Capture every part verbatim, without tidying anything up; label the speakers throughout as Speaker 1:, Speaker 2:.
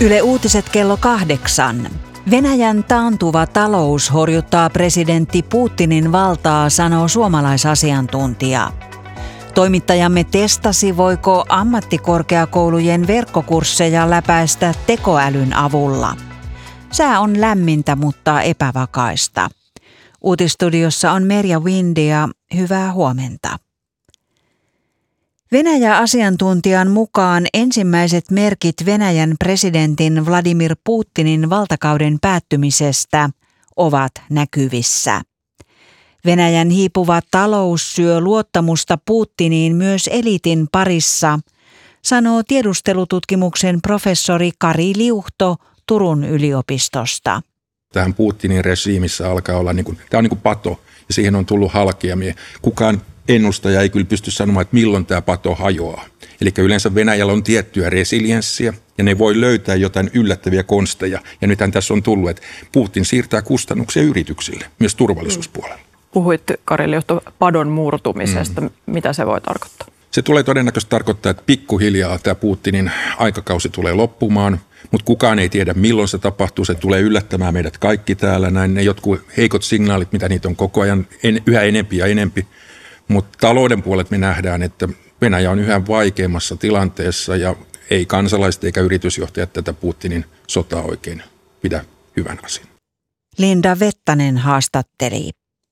Speaker 1: Yle Uutiset kello kahdeksan. Venäjän taantuva talous horjuttaa presidentti Putinin valtaa, sanoo suomalaisasiantuntija. Toimittajamme testasi, voiko ammattikorkeakoulujen verkkokursseja läpäistä tekoälyn avulla. Sää on lämmintä, mutta epävakaista. Uutistudiossa on Merja Windia. Hyvää huomenta. Venäjä-asiantuntijan mukaan ensimmäiset merkit Venäjän presidentin Vladimir Putinin valtakauden päättymisestä ovat näkyvissä. Venäjän hiipuva talous syö luottamusta Putiniin myös eliitin parissa, sanoo tiedustelututkimuksen professori Kari Liuhto Turun yliopistosta.
Speaker 2: Tähän Putinin regiimissä alkaa olla, niin kuin, tämä on niin kuin pato ja siihen on tullut halkeamia. Kukaan ennustaja ei kyllä pysty sanomaan, että milloin tämä pato hajoaa. Eli yleensä Venäjällä on tiettyä resilienssiä ja ne voi löytää jotain yllättäviä konsteja. Ja nythän tässä on tullut, että Putin siirtää kustannuksia yrityksille, myös turvallisuuspuolella.
Speaker 3: Puhuit, Kari Liuhto, padon murtumisesta. Mm. Mitä se voi tarkoittaa?
Speaker 2: Se tulee todennäköisesti tarkoittaa, että pikkuhiljaa tämä Putinin aikakausi tulee loppumaan, mutta kukaan ei tiedä milloin se tapahtuu. Se tulee yllättämään meidät kaikki täällä. Näin ne jotkut heikot signaalit, mitä niitä on koko ajan en, yhä enempi ja enempi. Mutta talouden puolet me nähdään, että Venäjä on yhä vaikeammassa tilanteessa ja ei kansalaiset eikä yritysjohtajat tätä Putinin sotaa oikein pidä hyvän asian.
Speaker 1: Linda Vettanen haastatteli.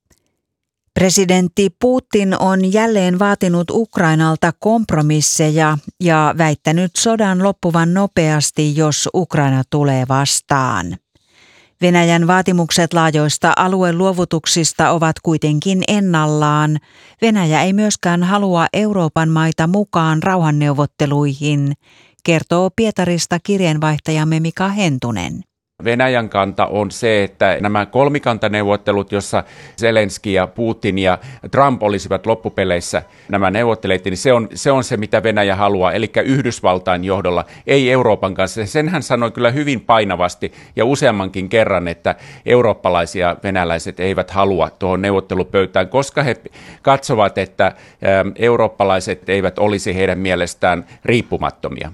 Speaker 1: Presidentti Putin on jälleen vaatinut Ukrainalta kompromisseja ja väittänyt sodan loppuvan nopeasti, jos Ukraina tulee vastaan. Venäjän vaatimukset laajoista alueluovutuksista ovat kuitenkin ennallaan. Venäjä ei myöskään halua Euroopan maita mukaan rauhanneuvotteluihin, kertoo Pietarista kirjeenvaihtajamme Mika Hentunen.
Speaker 4: Venäjän kanta on se, että nämä kolmikantaneuvottelut, jossa Zelenski ja Putin ja Trump olisivat loppupeleissä nämä neuvottelijat, niin se on, se on se, mitä Venäjä haluaa, eli Yhdysvaltain johdolla, ei Euroopan kanssa. Sen hän sanoi kyllä hyvin painavasti ja useammankin kerran, että eurooppalaisia venäläiset eivät halua tuohon neuvottelupöytään, koska he katsovat, että eurooppalaiset eivät olisi heidän mielestään riippumattomia.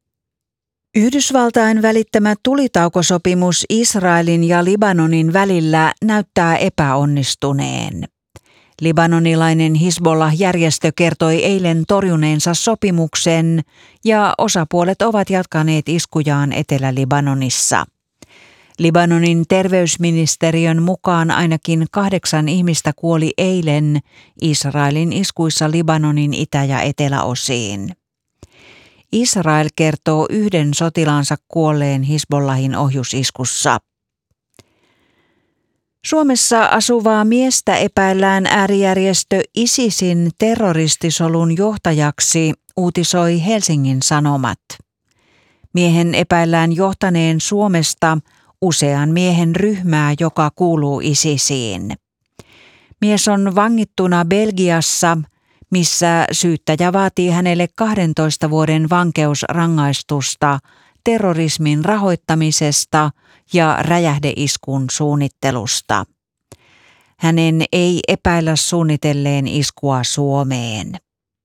Speaker 1: Yhdysvaltain välittämä tulitaukosopimus Israelin ja Libanonin välillä näyttää epäonnistuneen. Libanonilainen Hizbollah-järjestö kertoi eilen torjuneensa sopimuksen ja osapuolet ovat jatkaneet iskujaan Etelä-Libanonissa. Libanonin terveysministeriön mukaan ainakin kahdeksan ihmistä kuoli eilen Israelin iskuissa Libanonin itä- ja eteläosiin. Israel kertoo yhden sotilaansa kuolleen Hizbollahin ohjusiskussa. Suomessa asuvaa miestä epäillään äärijärjestö ISISin terroristisolun johtajaksi, uutisoi Helsingin Sanomat. Miehen epäillään johtaneen Suomesta usean miehen ryhmää, joka kuuluu ISISiin. Mies on vangittuna Belgiassa, missä syyttäjä vaatii hänelle kahdentoista vuoden vankeusrangaistusta terrorismin rahoittamisesta ja räjähdeiskun suunnittelusta. Hänen ei epäillä suunnitelleen iskua Suomeen.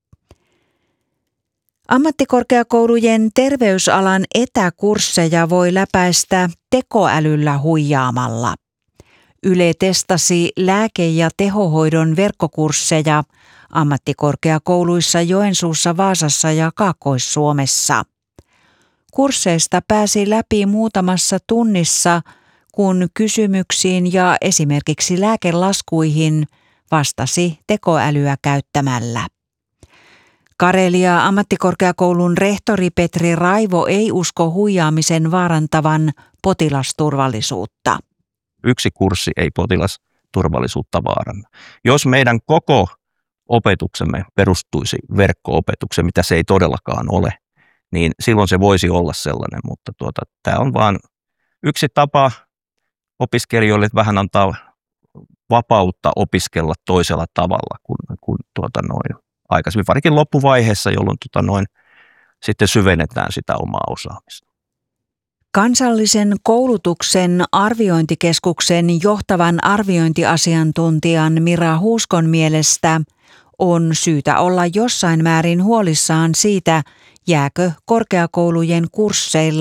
Speaker 1: Ammattikorkeakoulujen terveysalan etäkursseja voi läpäistä tekoälyllä huijaamalla. Yle testasi lääke- ja tehohoidon verkkokursseja ammattikorkeakouluissa Joensuussa, Vaasassa ja Kaakkois-Suomessa. Kursseista pääsi läpi muutamassa tunnissa, kun kysymyksiin ja esimerkiksi lääkelaskuihin vastasi tekoälyä käyttämällä. Karelia ammattikorkeakoulun rehtori Petri Raivo ei usko huijaamisen vaarantavan potilasturvallisuutta.
Speaker 5: Yksi kurssi ei potilasturvallisuutta vaaranna. Jos meidän koko opetuksemme perustuisi verkko-opetukseen, mitä se ei todellakaan ole, niin silloin se voisi olla sellainen, mutta tuota, tämä on vain yksi tapa opiskelijoille vähän antaa vapautta opiskella toisella tavalla kuin, kuin tuota noin, aikaisemmin, varsinkin loppuvaiheessa, jolloin tuota noin, sitten syvennetään sitä omaa osaamista.
Speaker 1: Kansallisen koulutuksen arviointikeskuksen johtavan arviointiasiantuntijan Mira Huuskon mielestä on syytä olla jossain määrin huolissaan siitä, jääkö korkeakoulujen kursseilla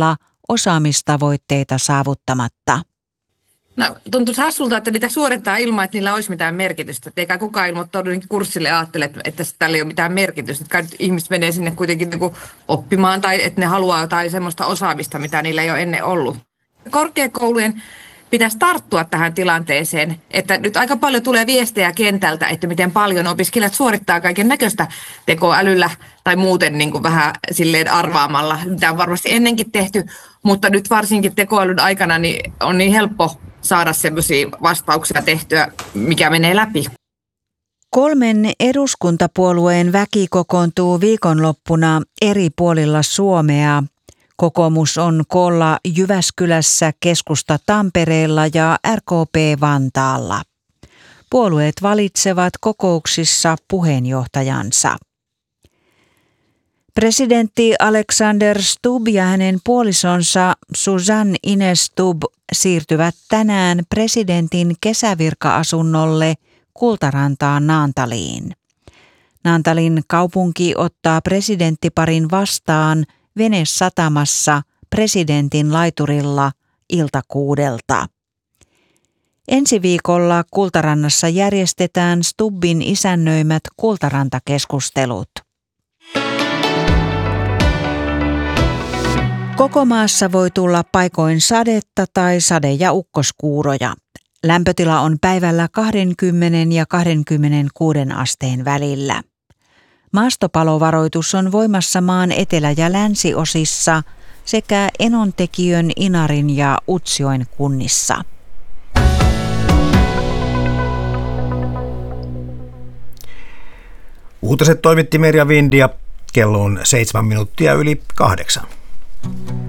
Speaker 1: osaamistavoitteita saavuttamatta.
Speaker 6: No, tuntuisi hassulta, että niitä suorittaa ilman, että niillä olisi mitään merkitystä. Eikä kukaan ilmoittaudu kurssille ja ajattele, että tällä ei ole mitään merkitystä. Että ihmiset menee sinne kuitenkin niin kuin oppimaan tai että ne haluaa jotain semmoista osaamista, mitä niillä ei ole ennen ollut. Korkeakoulujen pitäisi tarttua tähän tilanteeseen, että nyt aika paljon tulee viestejä kentältä, että miten paljon opiskelijat suorittaa kaiken näköistä tekoälyllä tai muuten niin kuin vähän silleen arvaamalla. Tämä on varmasti ennenkin tehty, mutta nyt varsinkin tekoälyn aikana niin on niin helppo saada sellaisia vastauksia tehtyä, mikä menee läpi.
Speaker 1: Kolmen eduskuntapuolueen väki kokoontuu viikonloppuna eri puolilla Suomea. Kokoomus on koolla Jyväskylässä, keskusta Tampereella ja R K P Vantaalla. Puolueet valitsevat kokouksissa puheenjohtajansa. Presidentti Alexander Stubb ja hänen puolisonsa Susanne Ines Stubb siirtyvät tänään presidentin kesävirka-asunnolle Kultarantaan Naantaliin. Naantalin kaupunki ottaa presidenttiparin vastaan venesatamassa presidentin laiturilla iltakuudelta. Ensi viikolla Kultarannassa järjestetään Stubbin isännöimät Kultaranta-keskustelut. Koko maassa voi tulla paikoin sadetta tai sade- ja ukkoskuuroja. Lämpötila on päivällä kaksikymmentä ja kaksikymmentäkuusi asteen välillä. Maastopalovaroitus on voimassa maan etelä- ja länsiosissa sekä Enontekiön, Inarin ja Utsjoen kunnissa.
Speaker 7: Uutiset toimitti Merja Vindia. Kello on seitsemän minuuttia yli kahdeksan.